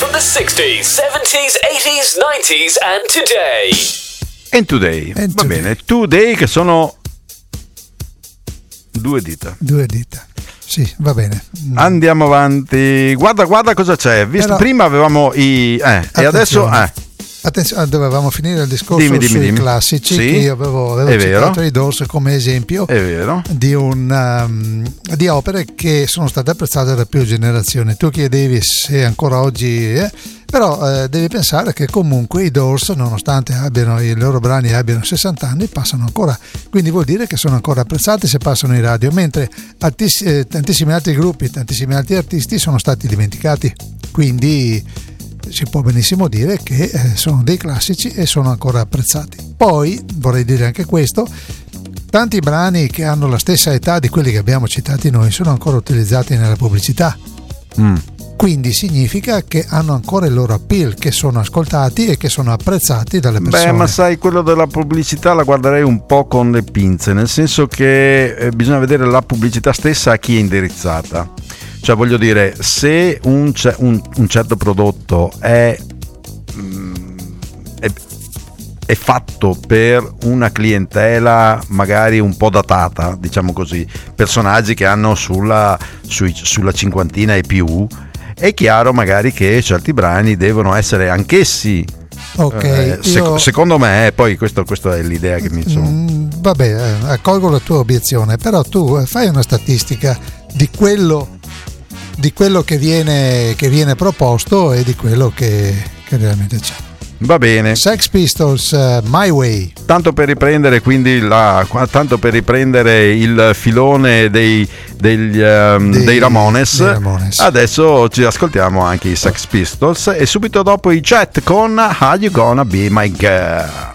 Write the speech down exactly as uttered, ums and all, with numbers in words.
from the sixties, seventies, eighties, nineties and today. And today. And Va today. bene, today che sono due dita. Due dita. Sì, va bene. Andiamo avanti. Guarda, guarda cosa c'è. Visto, Però- prima avevamo i eh, e adesso eh, Attenzione, dovevamo finire il discorso Dimmi, dimmi, sui dimmi. classici, Sì, che io avevo, avevo è citato vero. i Doors come esempio è vero. di, un, um, di opere che sono state apprezzate da più generazioni. Tu chiedevi se ancora oggi eh, però eh, devi pensare che comunque i Doors, nonostante abbiano i loro brani abbiano sessanta anni, passano ancora, quindi vuol dire che sono ancora apprezzati se passano in radio, mentre artisti, eh, tantissimi altri gruppi, tantissimi altri artisti sono stati dimenticati, quindi si può benissimo dire che eh, sono dei classici e sono ancora apprezzati. Poi vorrei dire anche questo: tanti brani che hanno la stessa età di quelli che abbiamo citati noi sono ancora utilizzati nella pubblicità, Mm. quindi significa che hanno ancora il loro appeal, che sono ascoltati e che sono apprezzati dalle persone. Beh, ma sai, quello della pubblicità la guarderei un po' con le pinze, nel senso che eh, bisogna vedere la pubblicità stessa a chi è indirizzata. Cioè, voglio dire, se un, ce- un, un certo prodotto è, mm, è, è fatto per una clientela magari un po' datata, diciamo così, personaggi che hanno sulla, sui, sulla cinquantina e più, è chiaro magari che certi brani devono essere anch'essi Ok, eh, sec- io- secondo me, eh, poi questo, questa è l'idea che mi sono. Mm, vabbè, eh, accolgo la tua obiezione, però tu eh, fai una statistica di quello di quello che viene che viene proposto e di quello che, che realmente c'è. Va bene. Sex Pistols, uh, My Way. Tanto per riprendere quindi la, tanto per riprendere il filone dei, degli, um, Dei- dei, Ramones, dei Ramones. adesso ci ascoltiamo anche i Sex Pistols e subito dopo i Jet con How You Gonna Be My Girl.